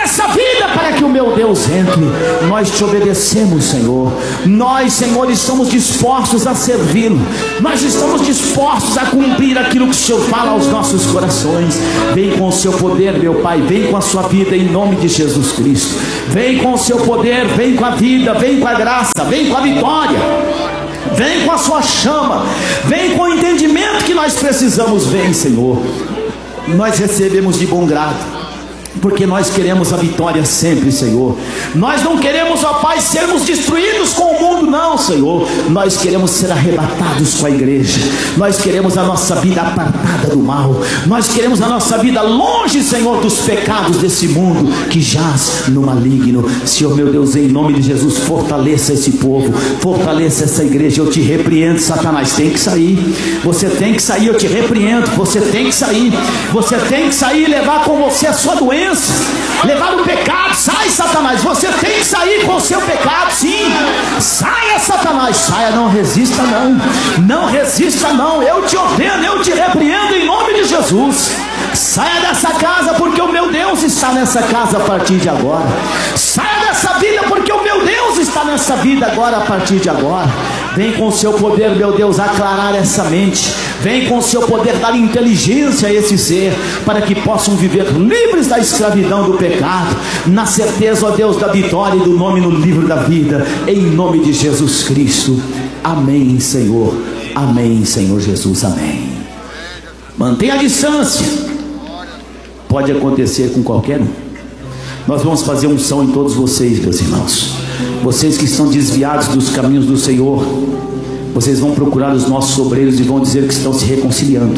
essa vida para que o meu Deus entre. Nós te obedecemos, Senhor. Nós, Senhor, estamos dispostos a servi-lo. Nós estamos dispostos a cumprir aquilo que o Senhor fala aos nossos corações. Vem com o seu poder, meu Pai. Vem com a sua vida em nome de Jesus Cristo. Vem com o seu poder, vem com a vida, vem com a graça, vem com a vitória. Vem com a sua chama, vem com o entendimento que nós precisamos. Vem, Senhor. Nós recebemos de bom grado, porque nós queremos a vitória sempre, Senhor. Nós não queremos, ó Pai, sermos destruídos com o mundo, não, Senhor. Nós queremos ser arrebatados com a igreja. Nós queremos a nossa vida apartada do mal. Nós queremos a nossa vida longe, Senhor, dos pecados desse mundo que jaz no maligno. Senhor, meu Deus, em nome de Jesus, fortaleça esse povo, fortaleça essa igreja. Eu te repreendo, Satanás, tem que sair. Você tem que sair, eu te repreendo. Você tem que sair. Você tem que sair e levar com você a sua doença, levar o pecado. Sai, Satanás, você tem que sair com o seu pecado, sim. Saia, Satanás, saia, não resista não, não resista não. Eu te ordeno, eu te repreendo em nome de Jesus. Saia dessa casa, porque o meu Deus está nessa casa a partir de agora. Saia dessa vida, porque o meu Deus está nessa vida agora, a partir de agora. Vem com o seu poder, meu Deus, aclarar essa mente. Vem com o seu poder dar inteligência a esse ser, para que possam viver livres da escravidão do pecado, na certeza, ó Deus, da vitória e do nome no livro da vida, em nome de Jesus Cristo. Amém, Senhor. Amém, Senhor Jesus. Amém. Mantenha a distância. Pode acontecer com qualquer um. Nós vamos fazer unção em todos vocês, meus irmãos. Vocês que estão desviados dos caminhos do Senhor, vocês vão procurar os nossos obreiros e vão dizer que estão se reconciliando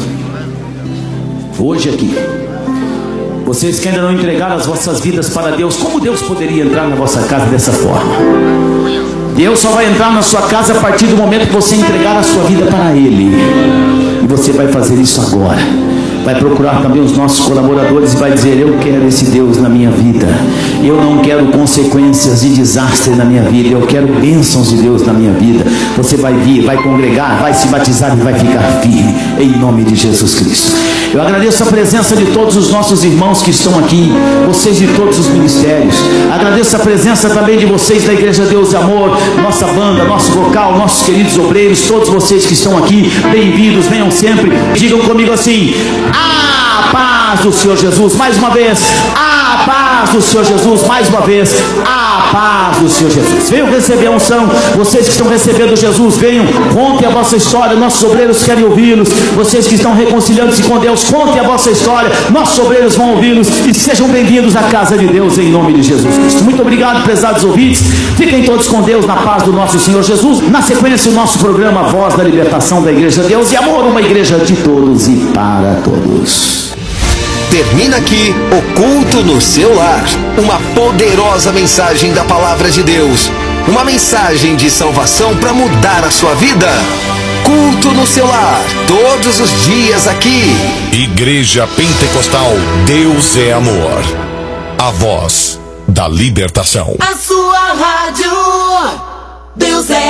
hoje aqui. Vocês que ainda não entregaram as vossas vidas para Deus, como Deus poderia entrar na vossa casa dessa forma? Deus só vai entrar na sua casa a partir do momento que você entregar a sua vida para Ele. E você vai fazer isso agora. Vai procurar também os nossos colaboradores e vai dizer: eu quero esse Deus na minha vida. Eu não quero consequências de desastre na minha vida. Eu quero bênçãos de Deus na minha vida. Você vai vir, vai congregar, vai se batizar e vai ficar firme, em nome de Jesus Cristo. Eu agradeço a presença de todos os nossos irmãos que estão aqui, vocês de todos os ministérios. Agradeço a presença também de vocês da Igreja Deus e Amor, nossa banda, nosso vocal, nossos queridos obreiros, todos vocês que estão aqui, bem-vindos, venham sempre. Digam comigo assim: a paz do Senhor Jesus. Mais uma vez, a paz do Senhor Jesus. Mais uma vez, a paz do Senhor Jesus. Venham receber a unção. Vocês que estão recebendo Jesus, venham, contem a vossa história. Nossos obreiros querem ouvi-los. Vocês que estão reconciliando-se com Deus, contem a vossa história. Nossos obreiros vão ouvi-los. E sejam bem-vindos à casa de Deus, em nome de Jesus Cristo. Muito obrigado, prezados ouvintes. Fiquem todos com Deus, na paz do nosso Senhor Jesus. Na sequência, o nosso programa Voz da Libertação da Igreja Deus e Amor, uma igreja de todos e para todos. Termina aqui o culto no seu lar. Uma poderosa mensagem da palavra de Deus. Uma mensagem de salvação para mudar a sua vida. Culto no seu lar, todos os dias aqui. Igreja Pentecostal Deus é Amor. A voz da libertação. A sua rádio, Deus é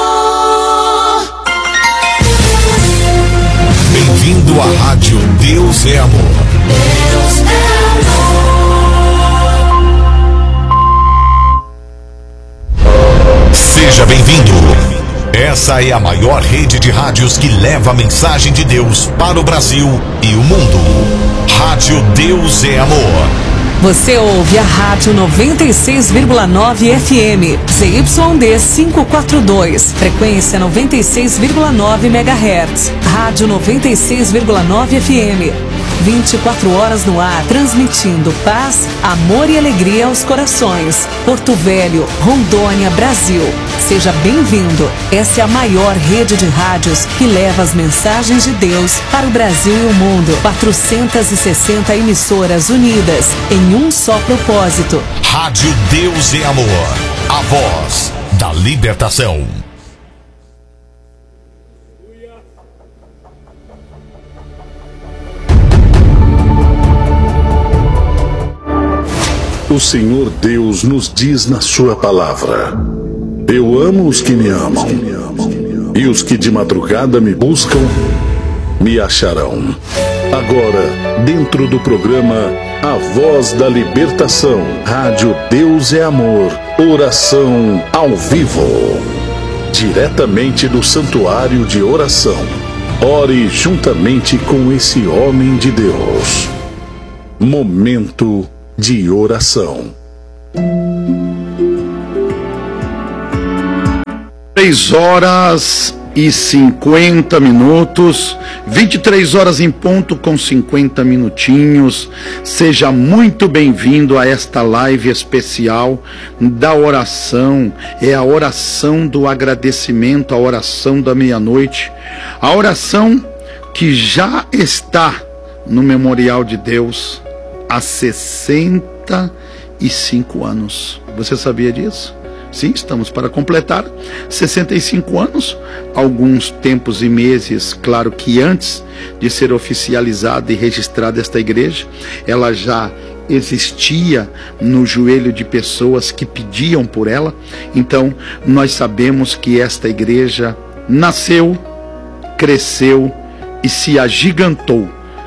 Amor. Bem-vindo à rádio Deus é Amor. Deus é amor. Seja bem-vindo. Essa é a maior rede de rádios que leva a mensagem de Deus para o Brasil e o mundo. Rádio Deus é Amor. Você ouve a Rádio 96,9 FM, ZYD 542, frequência 96,9 MHz. Rádio 96,9 FM, 24 horas no ar, transmitindo paz, amor e alegria aos corações. Porto Velho, Rondônia, Brasil. Seja bem-vindo. Essa é a maior rede de rádios que leva as mensagens de Deus para o Brasil e o mundo. 460 emissoras unidas em um só propósito. Rádio Deus é Amor. A voz da libertação. O Senhor Deus nos diz na sua palavra: eu amo os que me amam, e os que de madrugada me buscam, me acharão. Agora, dentro do programa A Voz da Libertação, Rádio Deus é Amor, oração ao vivo. Diretamente do Santuário de Oração. Ore juntamente com esse homem de Deus. Momento de oração. 3h50, 23 horas em ponto com 50 minutinhos. Seja muito bem-vindo a esta live especial da oração. É a oração do agradecimento, a oração da meia-noite, a oração que já está no Memorial de Deus há 65 anos. Você sabia disso? Sim, estamos para completar 65 anos, alguns tempos e meses, claro que antes de ser oficializada e registrada esta igreja, ela já existia no joelho de pessoas que pediam por ela. Então, nós sabemos que esta igreja nasceu, cresceu e se agigantou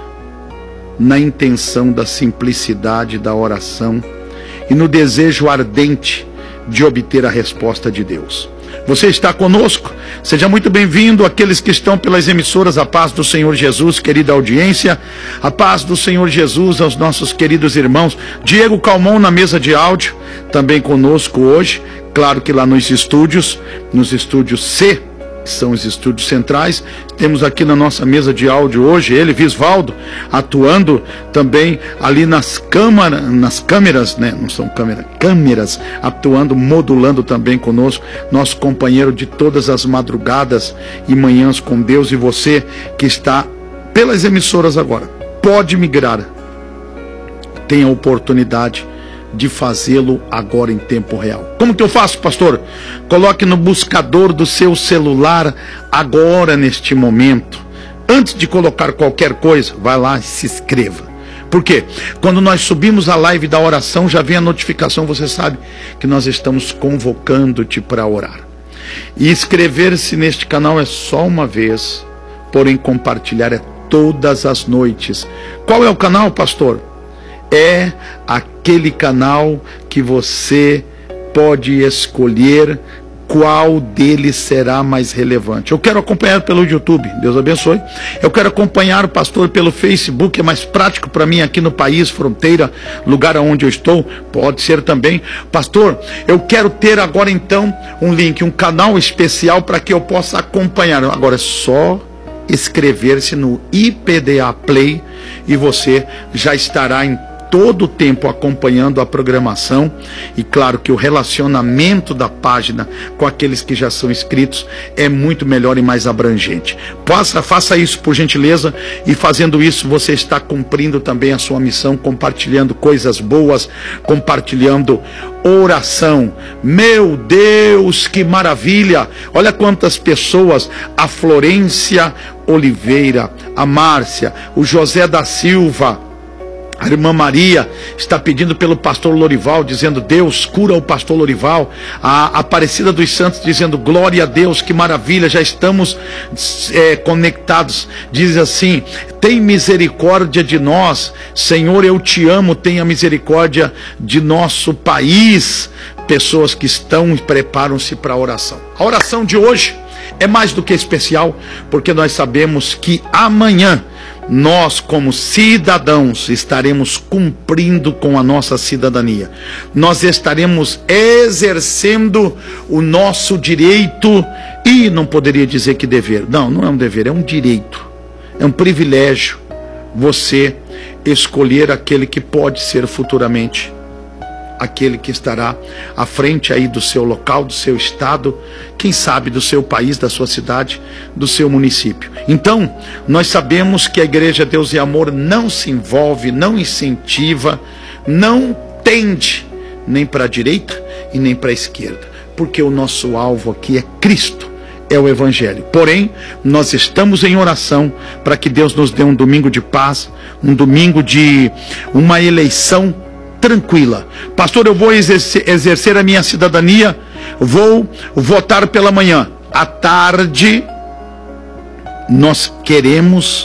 na intenção da simplicidade da oração e no desejo ardente de obter a resposta de Deus. Você está conosco? Seja muito bem-vindo. Aqueles que estão pelas emissoras, a paz do Senhor Jesus, querida audiência, a paz do Senhor Jesus aos nossos queridos irmãos. Diego Calmon na mesa de áudio, também conosco hoje, claro que lá nos estúdios C, que são os estúdios centrais. Temos aqui na nossa mesa de áudio hoje ele, Visvaldo, atuando também ali nas câmeras, né? Não são câmeras, atuando, modulando também conosco, nosso companheiro de todas as madrugadas e manhãs com Deus. E você que está pelas emissoras agora, pode migrar, tem a oportunidade de fazê-lo agora em tempo real. Como que eu faço, pastor? Coloque no buscador do seu celular agora, neste momento. Antes de colocar qualquer coisa, vai lá e se inscreva. Por quê? Quando nós subimos a live da oração, já vem a notificação, você sabe que nós estamos convocando-te para orar. E inscrever-se neste canal é só uma vez, porém compartilhar é todas as noites. Qual é o canal, pastor? É aquele canal que você pode escolher qual deles será mais relevante. Eu quero acompanhar pelo YouTube, Deus abençoe. Eu quero acompanhar o pastor pelo Facebook, é mais prático para mim aqui no país, fronteira, lugar onde eu estou, pode ser também. Pastor, eu quero ter agora então um link, um canal especial para que eu possa acompanhar. Agora é só inscrever-se no IPDA Play e você já estará em todo o tempo acompanhando a programação. E claro que o relacionamento da página com aqueles que já são inscritos é muito melhor e mais abrangente. Faça isso por gentileza, e fazendo isso você está cumprindo também a sua missão, compartilhando coisas boas, compartilhando oração. Meu Deus, que maravilha! Olha quantas pessoas: a Florência Oliveira, a Márcia, o José da Silva, a irmã Maria está pedindo pelo pastor Lorival, dizendo: Deus cura o pastor Lorival. A Aparecida dos Santos dizendo: glória a Deus, que maravilha, já estamos conectados. Diz assim: tem misericórdia de nós, Senhor, eu te amo, tenha misericórdia de nosso país. Pessoas que estão e preparam-se para a oração. A oração de hoje é mais do que especial, porque nós sabemos que amanhã nós, como cidadãos, estaremos cumprindo com a nossa cidadania. Nós estaremos exercendo o nosso direito, e não poderia dizer que dever. Não, não é um dever, é um direito. É um privilégio você escolher aquele que pode ser futuramente aquele que estará à frente aí do seu local, do seu estado, quem sabe do seu país, da sua cidade, do seu município. Então, nós sabemos que a Igreja Deus e Amor não se envolve, não incentiva, não tende nem para a direita e nem para a esquerda, porque o nosso alvo aqui é Cristo, é o Evangelho. Porém, nós estamos em oração para que Deus nos dê um domingo de paz, um domingo de uma eleição tranquila. Pastor, eu vou exercer a minha cidadania, vou votar pela manhã. À tarde, nós queremos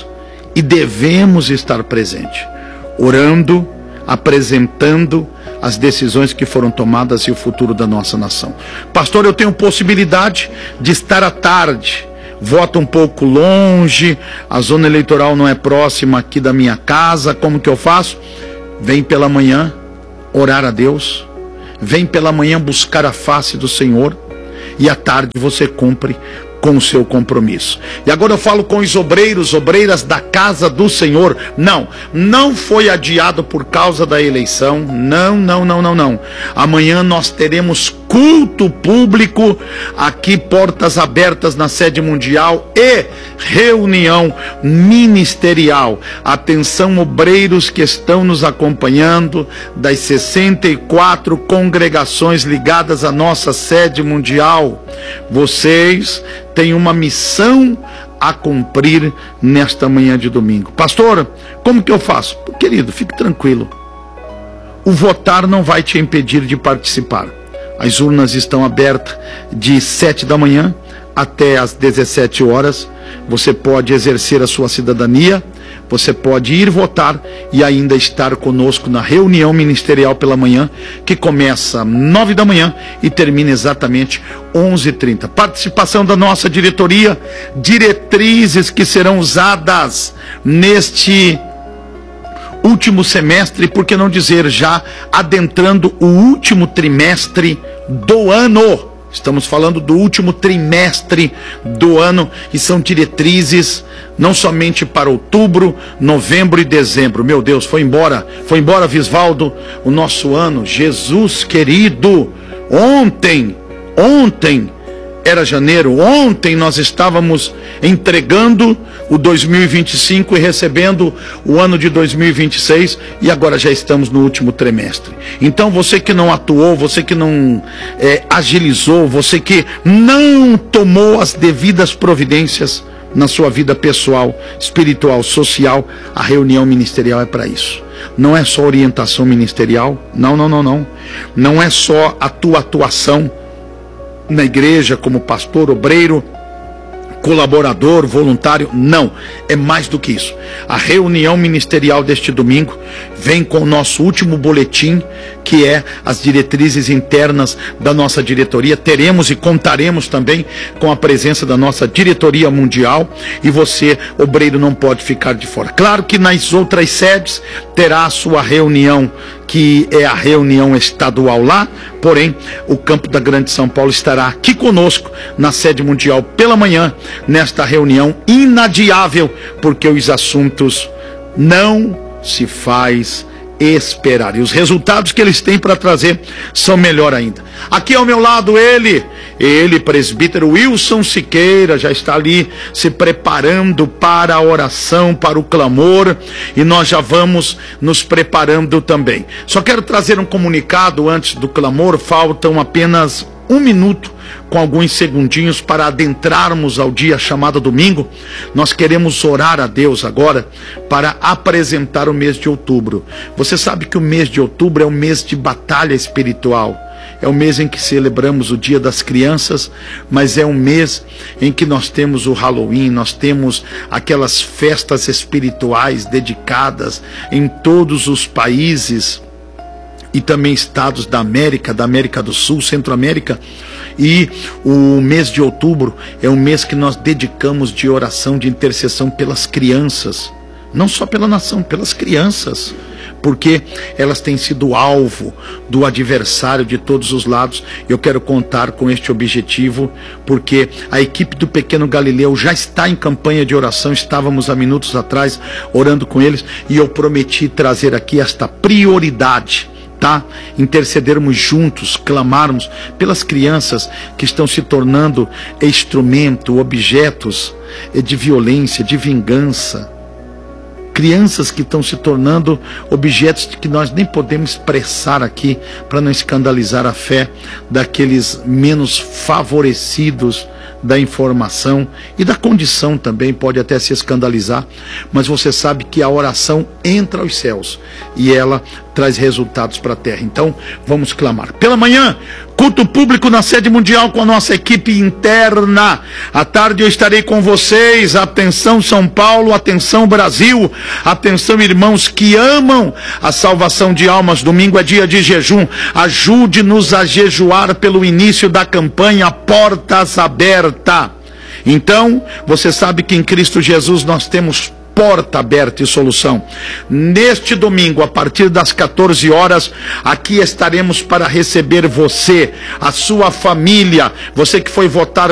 e devemos estar presentes, orando, apresentando as decisões que foram tomadas e o futuro da nossa nação. Pastor, eu tenho possibilidade de estar à tarde, voto um pouco longe, a zona eleitoral não é próxima aqui da minha casa, como que eu faço? Vem pela manhã orar a Deus, vem pela manhã buscar a face do Senhor, e à tarde você cumpre com o seu compromisso. E agora eu falo com os obreiros, obreiras da casa do Senhor. Não foi adiado por causa da eleição. Não. Amanhã nós teremos culto público aqui, portas abertas na sede mundial e reunião ministerial. Atenção, obreiros que estão nos acompanhando das 64 congregações ligadas à nossa sede mundial. Vocês têm uma missão a cumprir nesta manhã de domingo. Pastor, como que eu faço? Querido, fique tranquilo. O votar não vai te impedir de participar. As urnas estão abertas de 7 da manhã até as 17 horas. Você pode exercer a sua cidadania, você pode ir votar e ainda estar conosco na reunião ministerial pela manhã, que começa às 9 da manhã e termina exatamente 11h30. Participação da nossa diretoria, diretrizes que serão usadas neste último semestre, por que não dizer já adentrando o último trimestre do ano. Estamos falando do último trimestre do ano e são diretrizes não somente para outubro, novembro e dezembro. Meu Deus, foi embora Visvaldo, o nosso ano. Jesus querido, ontem era janeiro, ontem nós estávamos entregando o 2025 e recebendo o ano de 2026 e agora já estamos no último trimestre. Então você que não atuou, você que não agilizou, você que não tomou as devidas providências na sua vida pessoal, espiritual, social, a reunião ministerial é para isso. Não é só orientação ministerial, não é só a tua atuação na igreja como pastor, obreiro, colaborador, voluntário, não, é mais do que isso. A reunião ministerial deste domingo vem com o nosso último boletim, que é as diretrizes internas da nossa diretoria. Teremos e contaremos também com a presença da nossa diretoria mundial, e você, obreiro, não pode ficar de fora. Claro que nas outras sedes terá a sua reunião, que é a reunião estadual lá, porém o campo da Grande São Paulo estará aqui conosco na sede mundial pela manhã, nesta reunião inadiável, porque os assuntos não se faz esperar, e os resultados que eles têm para trazer são melhor ainda. Aqui ao meu lado ele, presbítero Wilson Siqueira, já está ali se preparando para a oração, para o clamor, e nós já vamos nos preparando também. Só quero trazer um comunicado antes do clamor. Faltam apenas 1 minuto com alguns segundinhos para adentrarmos ao dia chamado domingo. Nós queremos orar a Deus agora para apresentar o mês de outubro. Você sabe que o mês de outubro é um mês de batalha espiritual. É o mês em que celebramos o Dia das Crianças, mas é um mês em que nós temos o Halloween, nós temos aquelas festas espirituais dedicadas em todos os países e também estados da América do Sul, Centro-América. E o mês de outubro é um mês que nós dedicamos de oração, de intercessão pelas crianças, não só pela nação, pelas crianças, porque elas têm sido alvo do adversário de todos os lados. Eu quero contar com este objetivo, porque a equipe do Pequeno Galileu já está em campanha de oração. Estávamos há minutos atrás orando com eles, e eu prometi trazer aqui esta prioridade, tá? Intercedermos juntos, clamarmos pelas crianças que estão se tornando instrumento, objetos de violência, de vingança. Crianças que estão se tornando objetos que nós nem podemos expressar aqui, para não escandalizar a fé daqueles menos favorecidos da informação e da condição também, pode até se escandalizar, mas você sabe que a oração entra aos céus e ela traz resultados para a terra. Então vamos clamar. Pela manhã, culto público na sede mundial com a nossa equipe interna. À tarde eu estarei com vocês. Atenção São Paulo, atenção Brasil, atenção irmãos que amam a salvação de almas. Domingo é dia de jejum. Ajude-nos a jejuar pelo início da campanha Portas Abertas. Então, você sabe que em Cristo Jesus nós temos porta aberta e solução. Neste domingo, a partir das 14 horas, aqui estaremos para receber você, a sua família, você que foi votar